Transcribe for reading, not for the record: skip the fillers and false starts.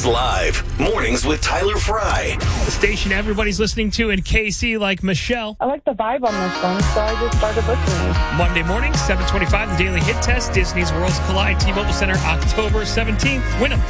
Kicks Live. Mornings with Tyler Fry. The station everybody's listening to in KC, like Michelle. I like the vibe on this one, so I just started listening. Monday morning, 7:25, the Daily Hit Test, Disney's Worlds Collide, T-Mobile Center, October 17th. Win 'em.